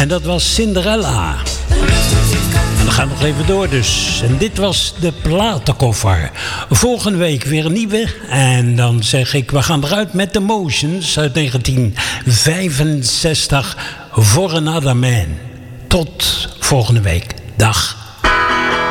En dat was Cinderella. En we gaan nog even door dus. En dit was de platenkoffer. Volgende week weer een nieuwe. En dan zeg ik, we gaan eruit met The Motions uit 1965 voor Another Man. Tot volgende week. Dag.